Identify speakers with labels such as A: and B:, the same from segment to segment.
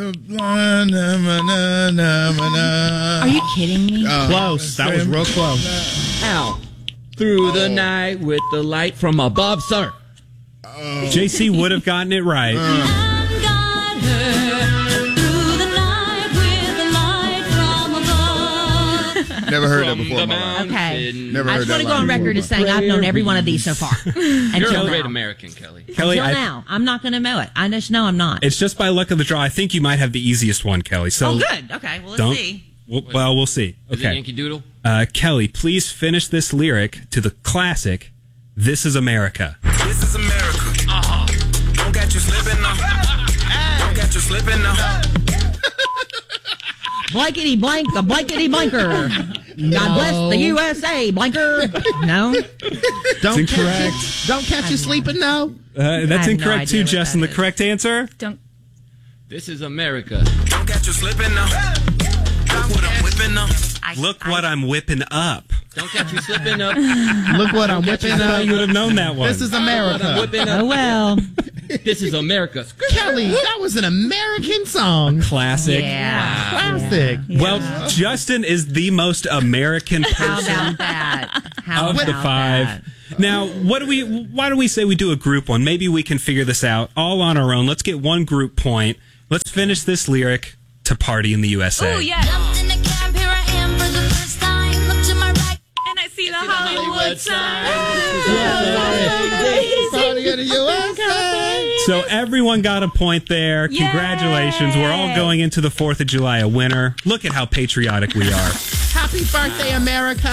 A: Are you kidding me?
B: Close. That was real close.
C: Out through the night with the light from above, sir.
D: JC would have gotten it right.
E: Never heard that before.
A: Okay.
E: Never
A: I
E: heard
A: just want
E: that
A: to go on
E: line
A: record as saying I've known every one of these so far.
C: You're a great
A: now.
C: American, Kelly.
D: Kelly,
A: Until now. I'm not going to know it. I just know I'm not.
D: it's just by luck of the draw. I think you might have the easiest one, Kelly. So
A: Oh, good. Okay. Well, let's
D: don't.
A: see.
D: Well, we'll see.
C: Is it
D: Okay.
C: Yankee Doodle?
D: Kelly, please finish this lyric to the classic "This Is America."
F: This is America. Don't get you slipping now. Don't get you slipping now.
A: Blankety blank, a blankety blanker. God bless the USA, blanker. No?
B: Don't
D: incorrect.
B: Don't catch you sleeping now.
D: That's
A: I have no
D: incorrect
A: idea
D: too,
A: what
D: Justin.
A: that
D: The
A: is.
D: correct answer?
G: Don't.
C: This is America.
F: Don't get you slipping now. Got what I'm whipping now.
D: Look what I'm whipping up.
C: Don't catch you slipping up.
B: Look what I'm whipping up.
D: You would have known that one.
B: This is
C: I'm
B: America.
C: whipping
A: Oh,
C: up.
A: well.
C: This is America.
B: Kelly, that was an American song.
D: Classic.
A: Yeah.
B: Classic.
D: Well, Justin is the most American
A: How
D: person
A: about that? How
D: of the
A: about
D: five.
A: that?
D: Now, why don't we say we do a group one? Maybe we can figure this out all on our own. Let's get one group point. Let's finish this lyric to Party in the USA.
G: Oh, yeah.
H: Jumped in the cab, here I am for the first time. Look to my right.
G: And I see the Hollywood sign.
B: Party in the USA.
D: So everyone got a point there.
G: Yay!
D: Congratulations. We're all going into the 4th of July a winner. Look at how patriotic we are.
B: Happy birthday, America.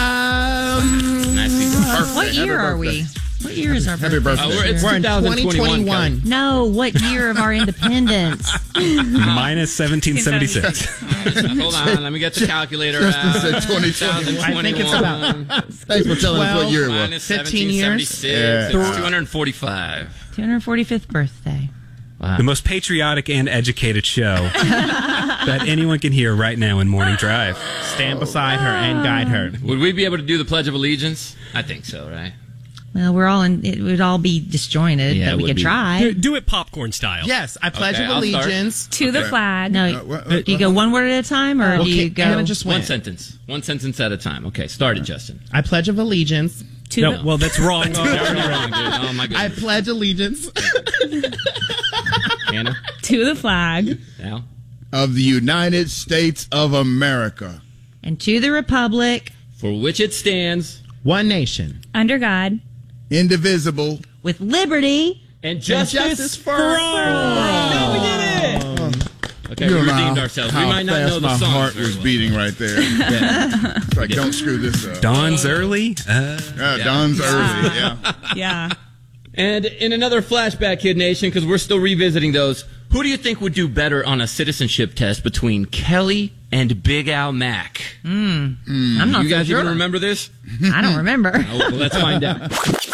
A: What year are we? What year is our
E: Happy
A: birthday?
E: birthday.
C: It's
B: We're in
C: 2021.
B: 2021.
A: No, what year of our independence?
D: Minus 1776.
C: Hold on, let me get the calculator
E: Justin
C: out.
E: said 2020.
B: I think it's about
E: Thanks for telling us what year it was.
C: Minus
B: 15 years.
C: 1776.
E: Yeah.
C: It's 245.
A: 245th birthday.
D: The most patriotic and educated show that anyone can hear right now in Morning Drive.
B: stand beside her and guide her.
C: Would we be able to do the Pledge of Allegiance? I think so, right?
A: Well, we're all in. It would all be disjointed,
C: Yeah,
A: but
C: it
A: we
C: would
A: could
C: be.
A: try.
I: Do it popcorn style.
B: Yes, I pledge
C: Okay,
B: of
C: I'll start.
B: allegiance.
G: To the flag.
A: No, do you go one word at a time, or do you
B: Okay,
A: go?
B: I'm gonna just
C: One
B: win.
C: sentence. One sentence at a time. Okay, start it, Justin.
B: I pledge of allegiance.
G: To
D: No,
G: the,
D: well, that's wrong.
C: You're already wrong, dude. Oh, my
B: I
C: goodness.
B: pledge allegiance
C: Hannah?
G: to the flag.
C: Al?
E: Of the United States of America.
A: And to the republic,
C: For which it stands.
B: one nation.
G: Under God.
E: Indivisible.
A: with liberty.
C: And justice for all. We did it! Okay,
E: You
C: we
E: don't know
C: redeemed ourselves. We
E: how
C: might not
E: fast
C: know the
E: my
C: song.
E: heart was beating right there. It's like, don't screw this up.
D: Dawn's early.
E: Dawn's early, yeah.
G: Yeah.
C: And in another flashback, Kid Nation, because we're still revisiting those, who do you think would do better on a citizenship test between Kelly and Big Al Mack?
A: I'm not
C: You guys
A: so sure.
C: even remember this?
A: I don't remember.
C: Oh, well, let's find out.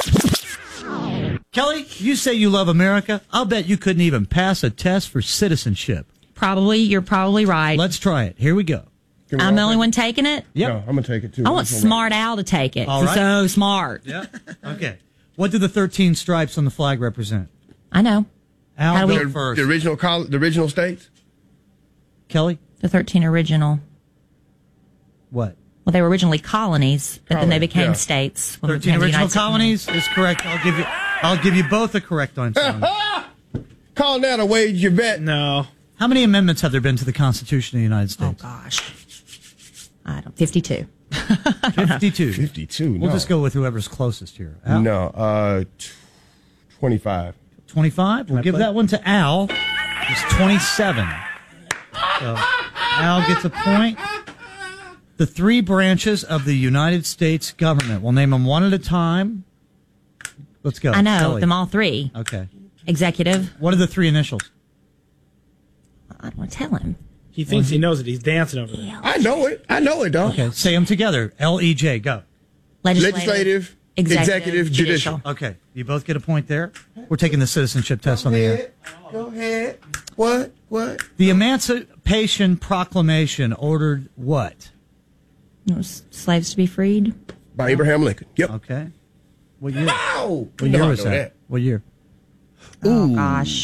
J: Kelly, you say you love America. I'll bet you couldn't even pass a test for citizenship.
A: Probably, you're probably right.
J: Let's try it. Here we go.
A: I'm the only one taking it.
J: Yep.
E: No, I'm going to take it too.
A: I want Smart Al to take it.
J: All right.
A: So smart.
J: Yeah. Okay. What do the 13 stripes on the flag represent?
A: I know.
J: Al,
A: How do
J: go
A: we-
J: first.
E: The original states?
J: Kelly,
A: The 13 original.
J: what?
A: Well, they were originally colonies, but then they
E: Colonies,
A: became
E: yeah.
A: states. when we
J: 13
A: became the
J: original
A: United States.
J: colonies is correct. I'll give you both a correct answer.
E: Call that a wage you bet.
B: No.
J: How many amendments have there been to the Constitution of the United
A: Oh,
J: States?
A: gosh. I don't. 52.
J: 52.
E: 52,
J: We'll just go with whoever's closest here. Al?
E: No, 25.
J: 25. We'll give that one to Al. It's 27. So Al gets a point. The three branches of the United States government. We'll name them one at a time. Let's go.
A: I know
J: Kelly.
A: them all three.
J: Okay.
A: Executive.
J: What are the three initials?
A: I don't want to tell him.
K: He thinks he knows it. He's dancing over there.
E: I know it, dog.
J: Okay, say them together. L-E-J, go.
E: Legislative, executive, judicial.
J: Okay, you both get a point there. We're taking the citizenship test on the air.
E: Go ahead. What?
J: The Emancipation Proclamation ordered what?
A: It was slaves to be freed.
E: By Abraham Lincoln. Yep.
J: Okay. What year?
E: No!
J: What year was that? What year?
A: Oh, gosh.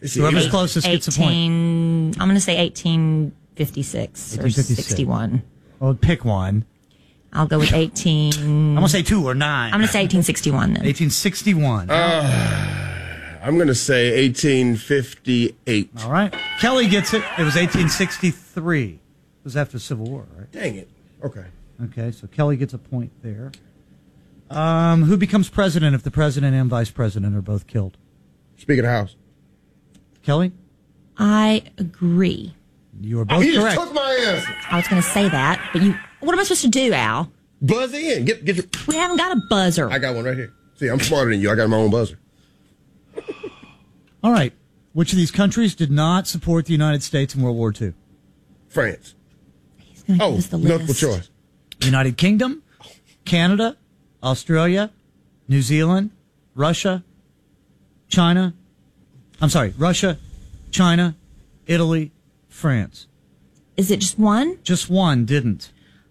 J: Whoever's closest gets a point.
I: I'm going to say 1856 or 61.
J: Well, pick one.
I: I'll go with 18.
J: I'm going to say 2 or 9.
I: I'm going to say 1861 then.
J: 1861.
E: I'm going to say 1858.
J: All right. Kelly gets it. It was 1863. It was after the Civil War, right?
E: Dang it. Okay.
J: Okay, so Kelly gets a point there. Who becomes president if the president and vice president are both killed?
E: Speaker of the House.
J: Kelly?
I: I agree.
J: You are both
E: He
J: correct.
E: just took my answer.
I: I was going to say that, but what am I supposed to do, Al?
E: Buzz in. Get your.
I: We haven't got a buzzer.
E: I got one right here. See, I'm smarter than you. I got my own buzzer.
J: All right. Which of these countries did not support the United States in World War II?
E: France.
I: He's going to
E: Oh,
I: give us the
E: multiple
I: list.
E: choice.
J: United Kingdom, Canada, Australia, New Zealand, Russia, China. I'm sorry, Russia, China, Italy, France.
I: Is it just one?
J: Just one didn't.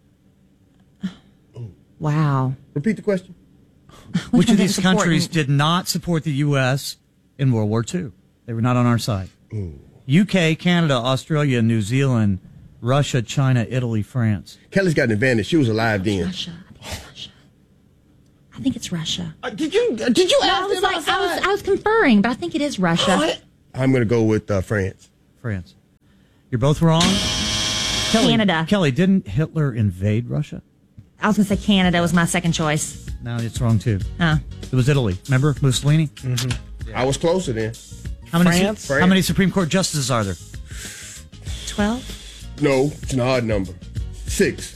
I: Wow.
E: Repeat the question.
J: Which of
I: one
J: these
I: didn't support
J: countries
I: in-
J: did not support the U.S. in World War II? They were not on our side. UK, Canada, Australia, New Zealand, Russia, China, Italy, France.
E: Kelly's got an advantage. She was alive then.
I: Russia. I think it's Russia.
E: Did you
I: No,
E: ask
I: I was conferring, but I think it is Russia.
E: I'm going to go with France.
J: France. You're both wrong. Kelly,
I: Canada.
J: Kelly, didn't Hitler invade Russia?
I: I was going to say Canada was my second choice.
J: No, it's wrong too.
I: Oh.
J: It was Italy. Remember Mussolini?
E: Mm-hmm. I was closer then.
J: How many,
K: France?
J: How many Supreme Court justices are there?
I: 12?
E: No, it's an odd number. 6.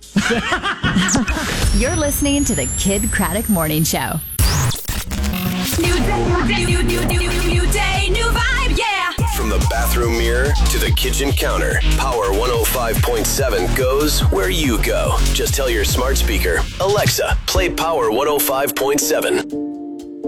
L: You're listening to the Kid Craddock Morning Show.
H: New day, new vibe, yeah.
M: From the bathroom mirror to the kitchen counter, Power 105.7 goes where you go. Just tell your smart speaker, Alexa, play Power 105.7.